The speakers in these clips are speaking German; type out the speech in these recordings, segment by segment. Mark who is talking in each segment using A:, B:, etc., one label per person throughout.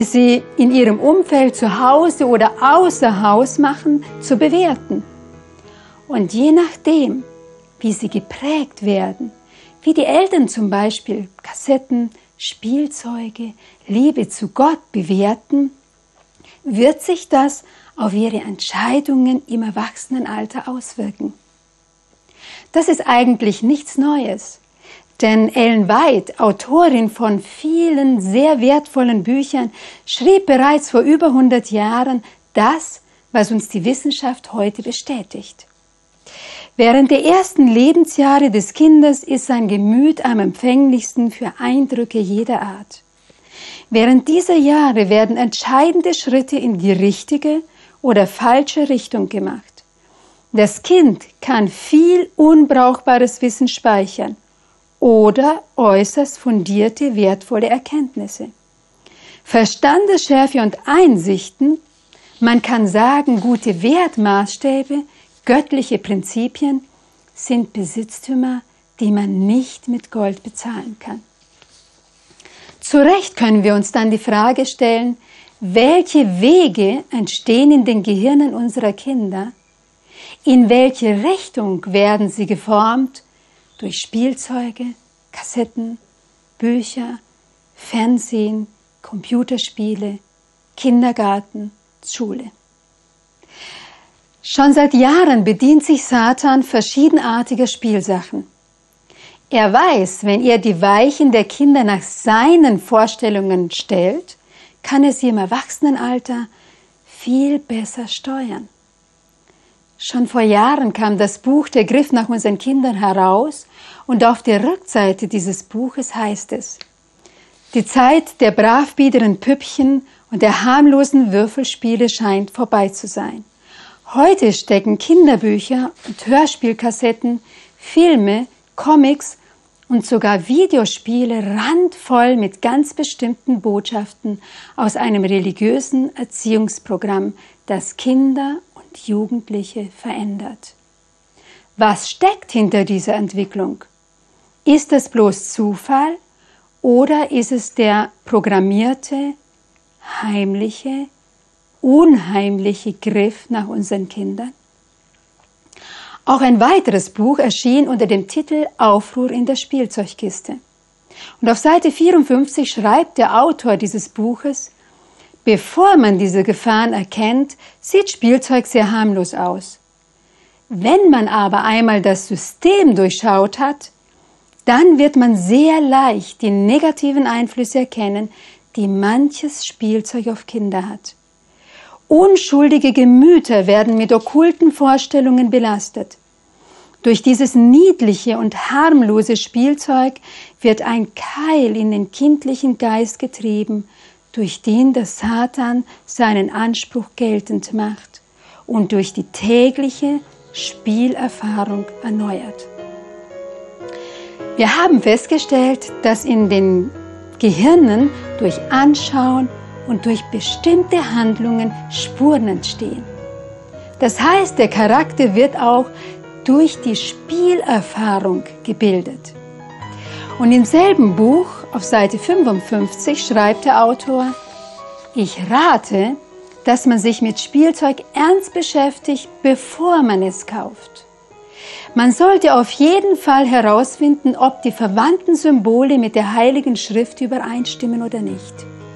A: sie in ihrem Umfeld zu Hause oder außer Haus machen, zu bewerten. Und je nachdem, wie sie geprägt werden, wie die Eltern zum Beispiel Kassetten, Spielzeuge, Liebe zu Gott bewerten, wird sich das auf ihre Entscheidungen im Erwachsenenalter auswirken. Das ist eigentlich nichts Neues, denn Ellen White, Autorin von vielen sehr wertvollen Büchern, schrieb bereits vor über 100 Jahren das, was uns die Wissenschaft heute bestätigt. Während der ersten Lebensjahre des Kindes ist sein Gemüt am empfänglichsten für Eindrücke jeder Art. Während dieser Jahre werden entscheidende Schritte in die richtige oder falsche Richtung gemacht. Das Kind kann viel unbrauchbares Wissen speichern oder äußerst fundierte, wertvolle Erkenntnisse. Verstandesschärfe und Einsichten, man kann sagen, gute Wertmaßstäbe, göttliche Prinzipien sind Besitztümer, die man nicht mit Gold bezahlen kann. Zu Recht können wir uns dann die Frage stellen, welche Wege entstehen in den Gehirnen unserer Kinder? In welche Richtung werden sie geformt? Durch Spielzeuge, Kassetten, Bücher, Fernsehen, Computerspiele, Kindergarten, Schule. Schon seit Jahren bedient sich Satan verschiedenartiger Spielsachen. Er weiß, wenn er die Weichen der Kinder nach seinen Vorstellungen stellt, kann er sie im Erwachsenenalter viel besser steuern. Schon vor Jahren kam das Buch Der Griff nach unseren Kindern heraus und auf der Rückseite dieses Buches heißt es: Die Zeit der bravbiederen Püppchen und der harmlosen Würfelspiele scheint vorbei zu sein. Heute stecken Kinderbücher und Hörspielkassetten, Filme, Comics und sogar Videospiele randvoll mit ganz bestimmten Botschaften aus einem religiösen Erziehungsprogramm, das Kinder und Jugendliche verändert. Was steckt hinter dieser Entwicklung? Ist es bloß Zufall oder ist es der programmierte, heimliche, unheimliche Griff nach unseren Kindern? Auch ein weiteres Buch erschien unter dem Titel Aufruhr in der Spielzeugkiste. Und auf Seite 54 schreibt der Autor dieses Buches: Bevor man diese Gefahren erkennt, sieht Spielzeug sehr harmlos aus. Wenn man aber einmal das System durchschaut hat, dann wird man sehr leicht die negativen Einflüsse erkennen, die manches Spielzeug auf Kinder hat. Unschuldige Gemüter werden mit okkulten Vorstellungen belastet. Durch dieses niedliche und harmlose Spielzeug wird ein Keil in den kindlichen Geist getrieben, durch den der Satan seinen Anspruch geltend macht und durch die tägliche Spielerfahrung erneuert. Wir haben festgestellt, dass in den Gehirnen durch Anschauen und durch bestimmte Handlungen Spuren entstehen. Das heißt, der Charakter wird auch durch die Spielerfahrung gebildet. Und im selben Buch, auf Seite 55, schreibt der Autor: Ich rate, dass man sich mit Spielzeug ernst beschäftigt, bevor man es kauft. Man sollte auf jeden Fall herausfinden, ob die verwandten Symbole mit der Heiligen Schrift übereinstimmen oder nicht.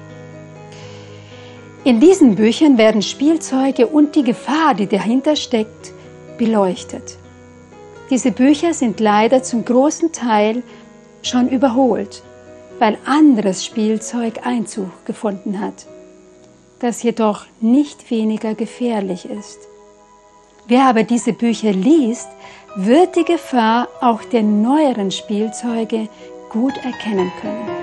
A: In diesen Büchern werden Spielzeuge und die Gefahr, die dahinter steckt, beleuchtet. Diese Bücher sind leider zum großen Teil schon überholt, weil anderes Spielzeug Einzug gefunden hat, das jedoch nicht weniger gefährlich ist. Wer aber diese Bücher liest, wird die Gefahr auch der neueren Spielzeuge gut erkennen können.